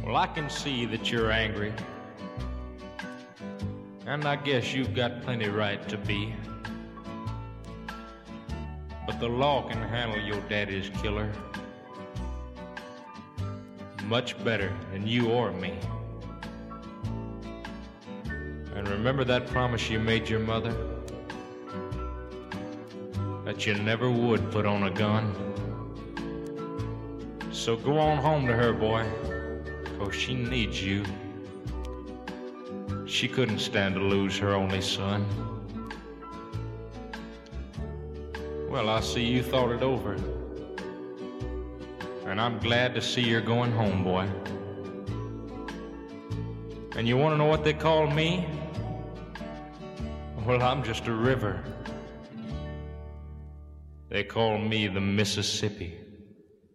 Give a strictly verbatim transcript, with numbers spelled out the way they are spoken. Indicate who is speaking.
Speaker 1: Well, I can see that you're angry, and I guess you've got plenty right to be. But the law can handle your daddy's killer much better than you or me. And remember that promise you made your mother? That you never would put on a gun. So go on home to her, boy, 'cause she needs you. She couldn't stand to lose her only son. Well, I see you thought it over, and I'm glad to see you're going home, boy. And you want to know what they call me? Well, I'm just a river. They call me the Mississippi.